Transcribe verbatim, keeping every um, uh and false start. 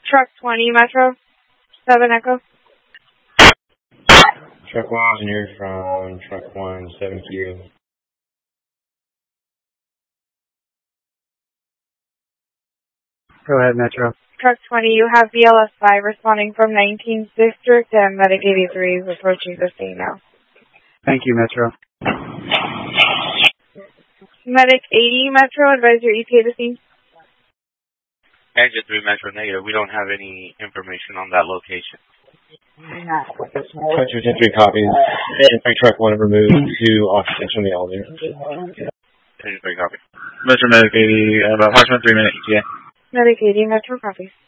Truck twenty, Metro. seven Echo. Truck one, engineer from Truck one, seven Q. Go ahead, Metro. Truck twenty, you have B L S five responding from nineteenth District, and Medic eighty-three is approaching the scene now. Thank you, Metro. Medic eighty, Metro, advise your E T A to scene. Engine three, Metro, negative. We don't have any information on that location. Country ten three copies. Engine three, truck one removed to occupants from the elevator. Engine three, copy. Metro Medic eighty, about approximately three minutes, yeah. Medic eighty, Metro, copy.